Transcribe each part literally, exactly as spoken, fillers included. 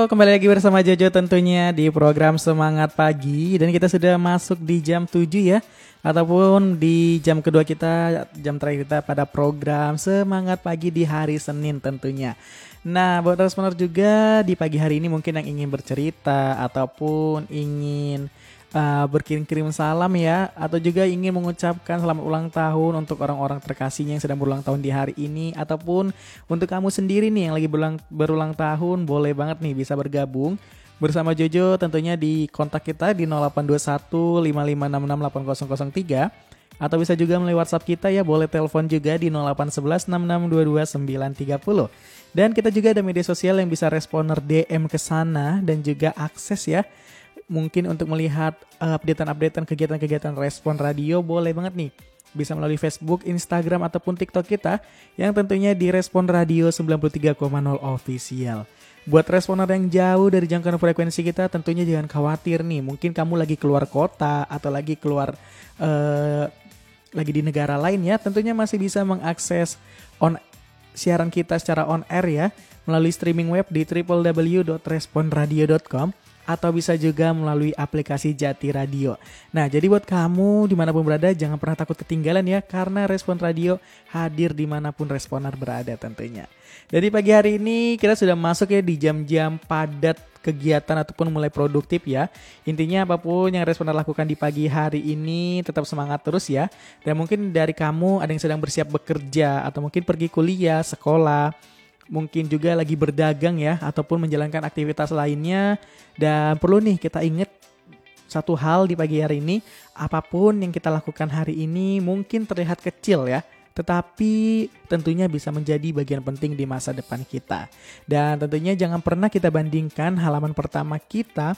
kembali lagi bersama Jojo tentunya di program Semangat Pagi. Dan kita sudah masuk di jam tujuh ya, ataupun di jam kedua kita, jam terakhir kita pada program Semangat Pagi di hari Senin tentunya. Nah, buat responder juga di pagi hari ini mungkin yang ingin bercerita ataupun ingin uh, berkirim-kirim salam ya, atau juga ingin mengucapkan selamat ulang tahun untuk orang-orang terkasihnya yang sedang berulang tahun di hari ini, ataupun untuk kamu sendiri nih yang lagi berulang, berulang tahun, boleh banget nih bisa bergabung bersama Jojo tentunya di kontak kita di nol delapan dua satu lima lima enam enam delapan nol nol tiga, atau bisa juga melalui WhatsApp kita ya, boleh telepon juga di nol delapan satu satu enam enam dua dua sembilan tiga nol. Dan kita juga ada media sosial yang bisa responder D M ke sana dan juga akses ya. Mungkin untuk melihat uh, updatean-updatean kegiatan-kegiatan Respon Radio, boleh banget nih. Bisa melalui Facebook, Instagram, ataupun TikTok kita yang tentunya di Respon Radio sembilan puluh tiga koma nol Official. Buat responer yang jauh dari jangkauan frekuensi kita, tentunya jangan khawatir nih. Mungkin kamu lagi keluar kota atau lagi keluar uh, lagi di negara lain ya. Tentunya masih bisa mengakses on siaran kita secara on air ya, melalui streaming web di w w w dot respon radio dot com, atau bisa juga melalui aplikasi Jati Radio. Nah, jadi buat kamu dimanapun berada, jangan pernah takut ketinggalan ya, karena Respon Radio hadir dimanapun responer berada tentunya. Jadi pagi hari ini kita sudah masuk ya di jam-jam padat kegiatan ataupun mulai produktif ya. Intinya apapun yang responer lakukan di pagi hari ini, tetap semangat terus ya. Dan mungkin dari kamu ada yang sedang bersiap bekerja, atau mungkin pergi kuliah, sekolah, mungkin juga lagi berdagang ya, ataupun menjalankan aktivitas lainnya. Dan perlu nih kita ingat satu hal di pagi hari ini, apapun yang kita lakukan hari ini mungkin terlihat kecil ya, tetapi tentunya bisa menjadi bagian penting di masa depan kita. Dan tentunya jangan pernah kita bandingkan halaman pertama kita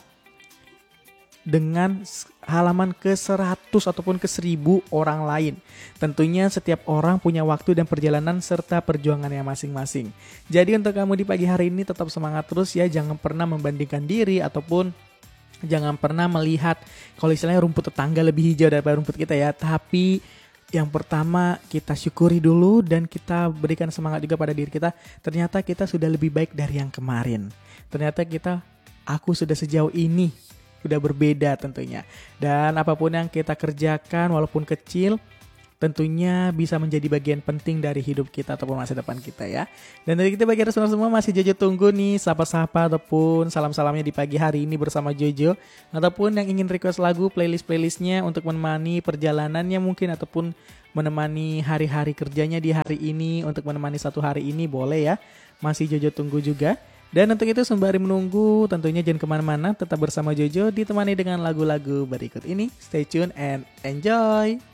dengan halaman ke seratus ataupun ke seribu orang lain. Tentunya setiap orang punya waktu dan perjalanan serta perjuangannya masing-masing. Jadi untuk kamu di pagi hari ini tetap semangat terus ya. Jangan pernah membandingkan diri, ataupun jangan pernah melihat kalau istilahnya rumput tetangga lebih hijau daripada rumput kita ya. Tapi yang pertama kita syukuri dulu dan kita berikan semangat juga pada diri kita. Ternyata kita sudah lebih baik dari yang kemarin. Ternyata kita, aku sudah sejauh ini, sudah berbeda tentunya. Dan apapun yang kita kerjakan walaupun kecil, tentunya bisa menjadi bagian penting dari hidup kita ataupun masa depan kita ya. Dan dari kita bagi responer semua masih Jojo tunggu nih sapa-sapa ataupun salam-salamnya di pagi hari ini bersama Jojo. Ataupun yang ingin request lagu, playlist-playlistnya untuk menemani perjalanannya mungkin, ataupun menemani hari-hari kerjanya di hari ini, untuk menemani satu hari ini, boleh ya. Masih Jojo tunggu juga. Dan untuk itu sembari menunggu, tentunya jangan kemana-mana, tetap bersama Jojo ditemani dengan lagu-lagu berikut ini. Stay tune and enjoy!